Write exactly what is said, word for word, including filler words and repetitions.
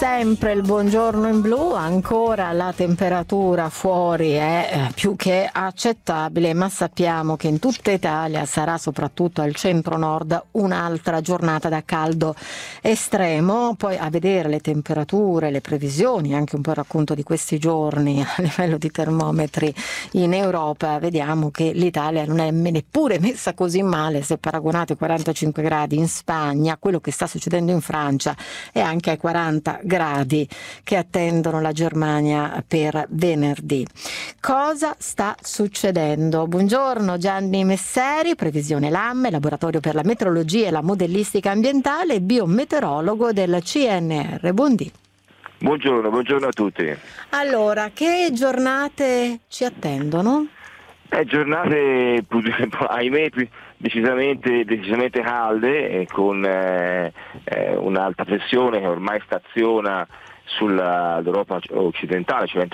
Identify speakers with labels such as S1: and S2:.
S1: sempre il buongiorno in blu, ancora la temperatura fuori è più che accettabile, ma sappiamo che in tutta Italia sarà soprattutto al centro-nord un'altra giornata da caldo estremo. Poi a vedere le temperature, le previsioni, anche un po' il racconto di questi giorni a livello di termometri in Europa, vediamo che l'Italia non è neppure messa così male se paragonate ai quarantacinque gradi in Spagna, quello che sta succedendo in Francia e anche ai quaranta gradi che attendono la Germania per venerdì. Cosa sta succedendo? Buongiorno Gianni Messeri, previsione LAM, laboratorio per la meteorologia e la modellistica ambientale e biometeorologo del C N R. Buondì.
S2: Buongiorno, buongiorno a tutti.
S1: Allora, che giornate ci attendono?
S2: Eh, giornate, ahimè, decisamente, decisamente calde, e con eh, eh, un'alta pressione che ormai staziona sull'Europa occidentale, cioè